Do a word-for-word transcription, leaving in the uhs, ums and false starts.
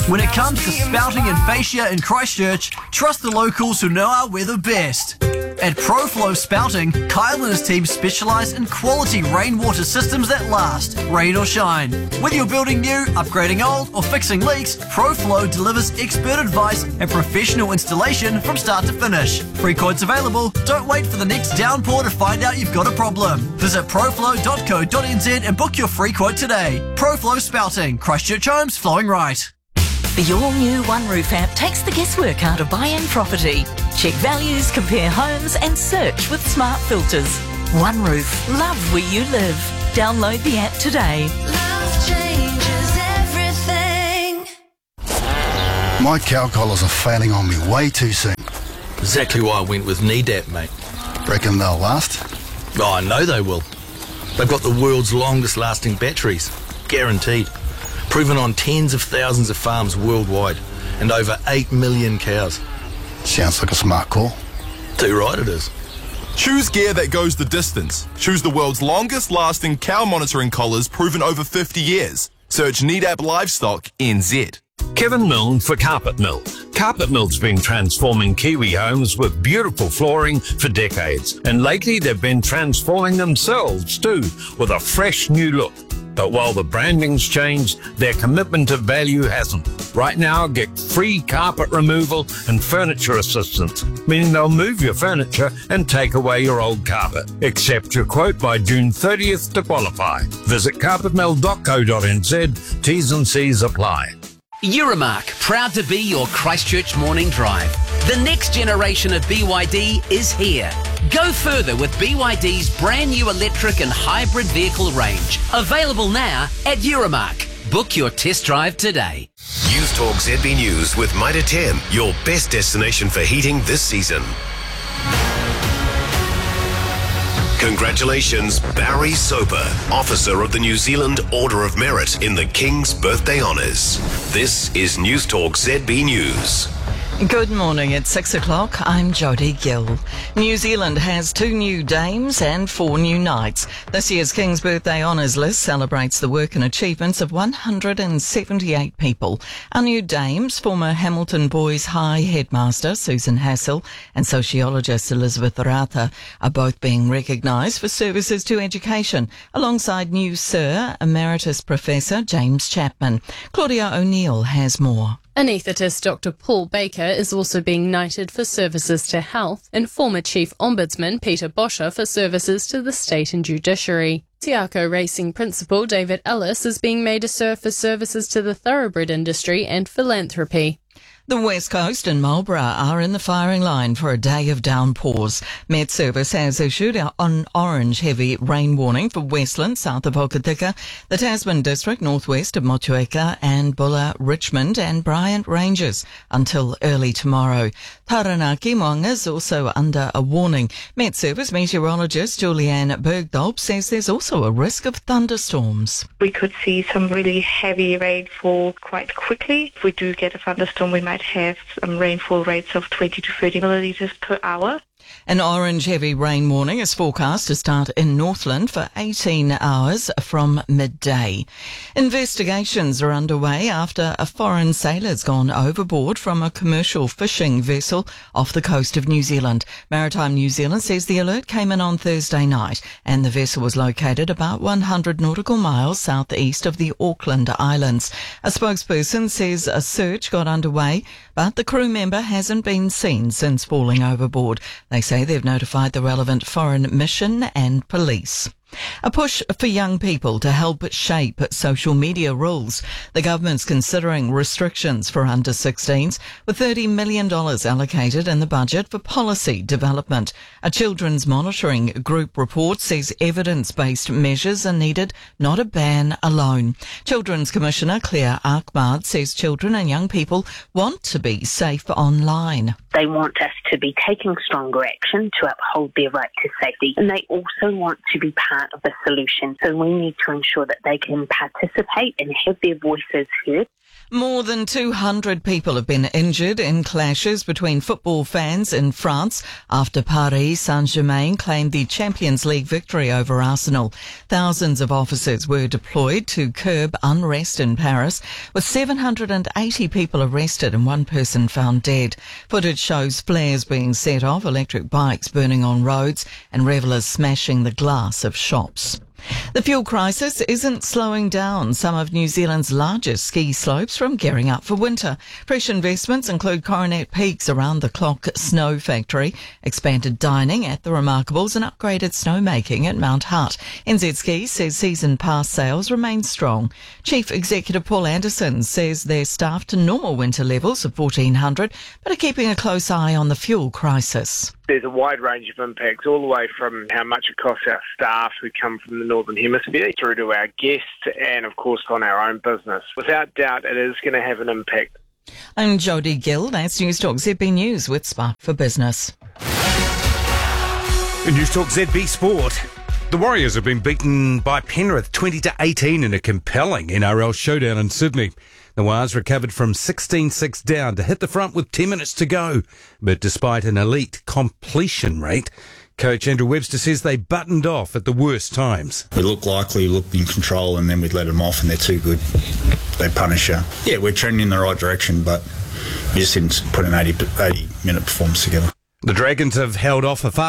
When it comes to spouting and fascia in Christchurch, trust the locals who know our weather best. At ProFlow Spouting, Kyle and his team specialise in quality rainwater systems that last, rain or shine. Whether you're building new, upgrading old, or fixing leaks, ProFlow delivers expert advice and professional installation from start to finish. Free quotes available. Don't wait for the next downpour to find out you've got a problem. Visit proflow dot co dot n z and book your free quote today. ProFlow Spouting, Christchurch homes flowing right. The all-new OneRoof app takes the guesswork out of buying property. Check values, compare homes and search with smart filters. OneRoof, love where you live. Download the app today. Love changes everything. My cow collars are failing on me way too soon. Exactly why I went with Nedap, mate. Reckon they'll last? Oh, I know they will. They've got the world's longest lasting batteries. Guaranteed. Proven on tens of thousands of farms worldwide and over eight million cows. Sounds like a smart call. Too right it is. Choose gear that goes the distance. Choose the world's longest lasting cow monitoring collars proven over fifty years. Search Nedap Livestock N Z. Kevin Milne for Carpet Mill. Carpet Mill's been transforming Kiwi homes with beautiful flooring for decades, and lately they've been transforming themselves too with a fresh new look. But while the branding's changed, their commitment to value hasn't. Right now, get free carpet removal and furniture assistance, meaning they'll move your furniture and take away your old carpet. Accept your quote by June thirtieth to qualify. Visit carpet mill dot co dot n z. T's and C's apply. Euromark, proud to be your Christchurch morning drive. The next generation of B Y D is here. Go further with B Y D's brand new electric and hybrid vehicle range. Available now at Euromark. Book your test drive today. News Talk Z B News with Mitre ten, your best destination for heating this season. Congratulations, Barry Soper, Officer of the New Zealand Order of Merit in the King's Birthday Honours. This is News Talk Z B News. Good morning, it's six o'clock. I'm Jodie Gill. New Zealand has two new dames and four new knights. This year's King's Birthday Honours list celebrates the work and achievements of one hundred seventy-eight people. Our new dames, former Hamilton Boys High headmaster Susan Hassel and sociologist Elizabeth Rata, are both being recognised for services to education, alongside new Sir Emeritus Professor James Chapman. Claudia O'Neill has more. Anaesthetist Doctor Paul Baker is also being knighted for services to health, and former Chief Ombudsman Peter Boscher for services to the state and judiciary. Tiako Racing Principal David Ellis is being made a Sir for services to the thoroughbred industry and philanthropy. The West Coast and Marlborough are in the firing line for a day of downpours. Met Service has issued an orange heavy rain warning for Westland, south of Hokitika, the Tasman District, northwest of Motueka and Bulla, Richmond and Bryant Ranges until early tomorrow. Taranaki Moanga is also under a warning. Met Service meteorologist Julianne Bergdorp says there's also a risk of thunderstorms. We could see some really heavy rainfall quite quickly. If we do get a thunderstorm, we might have some rainfall rates of twenty to thirty millilitres per hour. An orange heavy rain warning is forecast to start in Northland for eighteen hours from midday. Investigations are underway after a foreign sailor's gone overboard from a commercial fishing vessel off the coast of New Zealand. Maritime New Zealand says the alert came in on Thursday night and the vessel was located about one hundred nautical miles southeast of the Auckland Islands. A spokesperson says a search got underway, but the crew member hasn't been seen since falling overboard. They say they've notified the relevant foreign mission and police. A push for young people to help shape social media rules. The government's considering restrictions for under sixteens, with thirty million dollars allocated in the budget for policy development. A children's monitoring group report says evidence-based measures are needed, not a ban alone. Children's Commissioner Claire Arkmard says children and young people want to be safe online. They want us to be taking stronger action to uphold their right to safety, and they also want to be part of the solution. So we need to ensure that they can participate and have their voices heard. More than two hundred people have been injured in clashes between football fans in France after Paris Saint-Germain claimed the Champions League victory over Arsenal. Thousands of officers were deployed to curb unrest in Paris, with seven hundred eighty people arrested and one person found dead. Footage shows flares being set off, electric bikes burning on roads, and revellers smashing the glass of shops. The fuel crisis isn't slowing down some of New Zealand's largest ski slopes from gearing up for winter. Fresh investments include Coronet Peak's around-the-clock snow factory, expanded dining at the Remarkables and upgraded snowmaking at Mount Hutt. N Z Ski says season pass sales remain strong. Chief Executive Paul Anderson says they're staffed to normal winter levels of fourteen hundred, but are keeping a close eye on the fuel crisis. There's a wide range of impacts, all the way from how much it costs our staff who come from the Northern Hemisphere through to our guests and, of course, on our own business. Without doubt, it is going to have an impact. I'm Jodie Gill. That's News Talk Z B News with Spark for Business. In News Talk Z B Sport. The Warriors have been beaten by Penrith twenty to eighteen in a compelling N R L showdown in Sydney. The Wars recovered from sixteen six down to hit the front with ten minutes to go. But despite an elite completion rate, coach Andrew Webster says they buttoned off at the worst times. We looked likely, looked in control, and then we'd let them off, and they're too good. They punish you. Yeah, we're trending in the right direction, but we just didn't put an eighty minute performance together. The Dragons have held off a far